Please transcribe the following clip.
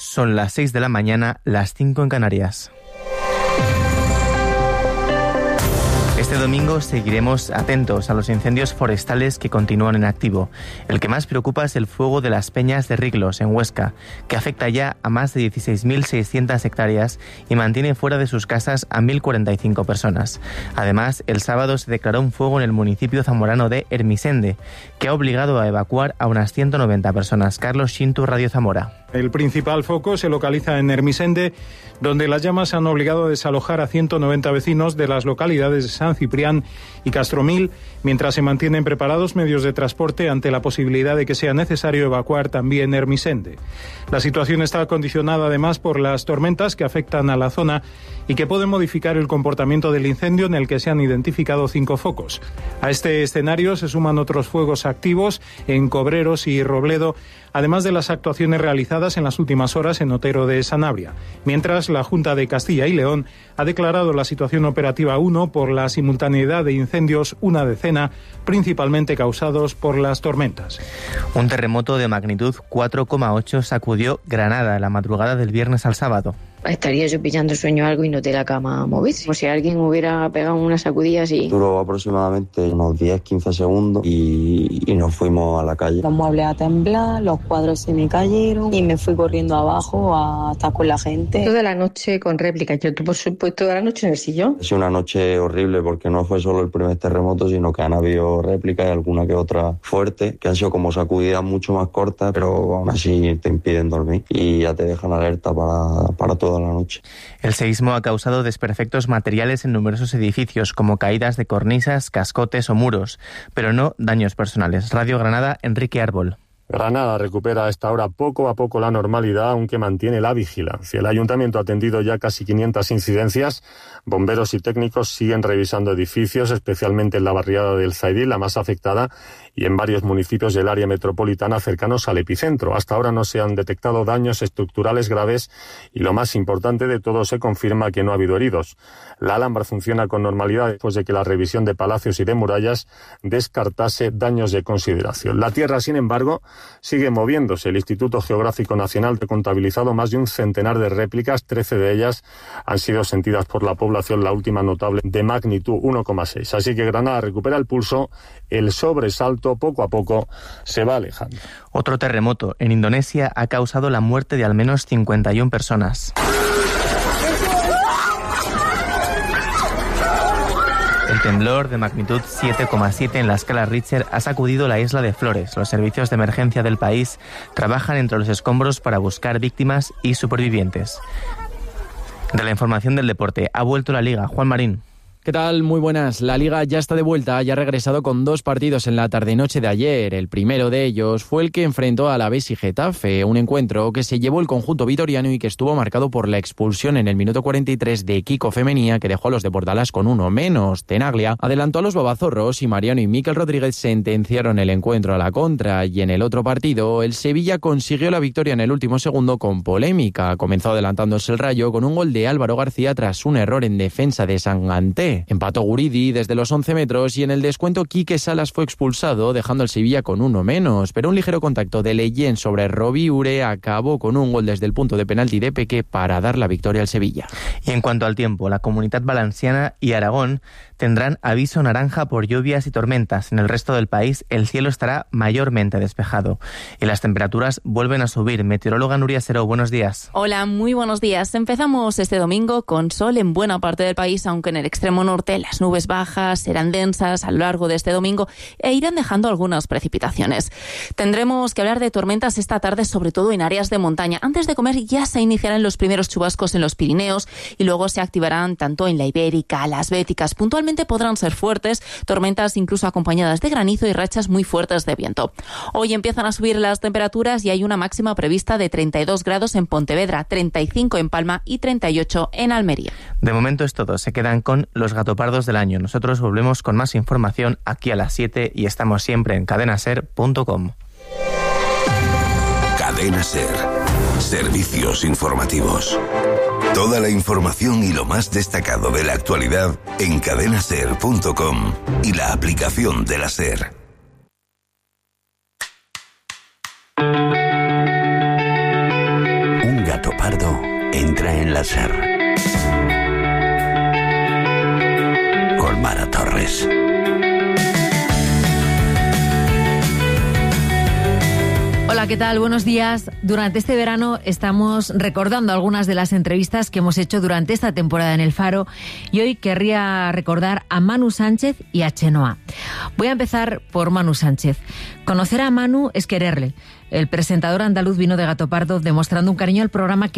son las 6 de la mañana, las 5 en Canarias. Este domingo seguiremos atentos a los incendios forestales que continúan en activo. El que más preocupa es el fuego de las Peñas de Riglos, en Huesca, que afecta ya a más de 16.600 hectáreas y mantiene fuera de sus casas a 1.045 personas. Además, el sábado se declaró un fuego en el municipio zamorano de Ermisende, que ha obligado a evacuar a unas 190 personas. Carlos Xintu, Radio Zamora. El principal foco se localiza en Ermisende, donde las llamas han obligado a desalojar a 190 vecinos de las localidades de San Ciprián y Castromil, mientras se mantienen preparados medios de transporte ante la posibilidad de que sea necesario evacuar también Ermisende. La situación está condicionada además por las tormentas que afectan a la zona y que pueden modificar el comportamiento del incendio, en el que se han identificado 5 focos. A este escenario se suman otros fuegos activos en Cobreros y Robledo, además de las actuaciones realizadas en las últimas horas en Otero de Sanabria. Mientras, la Junta de Castilla y León ha declarado la situación operativa 1 por la simultaneidad de incendios, una decena, principalmente causados por las tormentas. Un terremoto de magnitud 4,8 sacudió Granada la madrugada del viernes al sábado. Estaría yo pillando sueño algo y noté la cama moverse. Como si alguien hubiera pegado una sacudida así. Duró aproximadamente unos 10-15 segundos y nos fuimos a la calle. Los muebles a temblar, los cuadros se me cayeron y me fui corriendo abajo a estar con la gente. Toda la noche con réplicas. Yo, por supuesto, toda la noche en el sillón. Ha sido una noche horrible porque no fue solo el primer terremoto, sino que han habido réplicas y alguna que otra fuerte, que han sido como sacudidas mucho más cortas, pero aún así te impiden dormir y ya te dejan alerta para toda la noche. El seísmo ha causado desperfectos materiales en numerosos edificios, como caídas de cornisas, cascotes o muros, pero no daños personales. Radio Granada, Enrique Árbol. Granada recupera a esta hora poco a poco la normalidad, aunque mantiene la vigilancia. El ayuntamiento ha atendido ya casi 500 incidencias. Bomberos y técnicos siguen revisando edificios, especialmente en la barriada del Zaidí, la más afectada, y en varios municipios del área metropolitana cercanos al epicentro. Hasta ahora no se han detectado daños estructurales graves y, lo más importante de todo, se confirma que no ha habido heridos. La Alhambra funciona con normalidad después de que la revisión de palacios y de murallas descartase daños de consideración. La tierra, sin embargo, sigue moviéndose. El Instituto Geográfico Nacional ha contabilizado más de un centenar de réplicas, 13 de ellas han sido sentidas por la población, la última notable de magnitud 1,6. Así que Granada recupera el pulso, el sobresalto poco a poco se va alejando. Otro terremoto en Indonesia ha causado la muerte de al menos 51 personas. El temblor de magnitud 7,7 en la escala Richter ha sacudido la isla de Flores. Los servicios de emergencia del país trabajan entre los escombros para buscar víctimas y supervivientes. De la información del deporte, ha vuelto la Liga. Juan Marín. ¿Qué tal? Muy buenas. La Liga ya está de vuelta, ya ha regresado con 2 partidos en la tarde-noche de ayer. El primero de ellos fue el que enfrentó a Alavés y Getafe, un encuentro que se llevó el conjunto vitoriano y que estuvo marcado por la expulsión en el minuto 43 de Kiko Femenía, que dejó a los de Bordalás con 1 menos. Tenaglia adelantó a los babazorros y Mariano y Mikel Rodríguez sentenciaron el encuentro a la contra. Y en el otro partido, el Sevilla consiguió la victoria en el último segundo con polémica. Comenzó adelantándose el Rayo con un gol de Álvaro García tras un error en defensa de Sanganté. Empató Guridi desde los 11 metros y en el descuento Quique Salas fue expulsado, dejando al Sevilla con 1 menos. Pero un ligero contacto de Leyen sobre Robiure acabó con un gol desde el punto de penalti de Peque para dar la victoria al Sevilla. Y en cuanto al tiempo, la Comunidad Valenciana y Aragón tendrán aviso naranja por lluvias y tormentas. En el resto del país el cielo estará mayormente despejado y las temperaturas vuelven a subir. Meteoróloga Nuria Seró, buenos días. Hola, muy buenos días. Empezamos este domingo con sol en buena parte del país, aunque en el extremo norte las nubes bajas serán densas a lo largo de este domingo e irán dejando algunas precipitaciones. Tendremos que hablar de tormentas esta tarde, sobre todo en áreas de montaña. Antes de comer ya se iniciarán los primeros chubascos en los Pirineos y luego se activarán tanto en la Ibérica, las Béticas. Puntualmente podrán ser fuertes, tormentas incluso acompañadas de granizo y rachas muy fuertes de viento. Hoy empiezan a subir las temperaturas y hay una máxima prevista de 32 grados en Pontevedra, 35 en Palma y 38 en Almería. De momento es todo, se quedan con los gatopardos del año. Nosotros volvemos con más información aquí a las 7 y estamos siempre en cadenaser.com. Cadena Ser. Servicios informativos. Toda la información y lo más destacado de la actualidad en cadenaser.com y la aplicación de la SER. Un gato Pardo entra en la SER. Con Mara Torres. Hola, ¿qué tal? Buenos días. Durante este verano estamos recordando algunas de las entrevistas que hemos hecho durante esta temporada en El Faro y hoy querría recordar a Manu Sánchez y a Chenoa. Voy a empezar por Manu Sánchez. Conocer a Manu es quererle. El presentador andaluz vino de Gato Pardo demostrando un cariño al programa que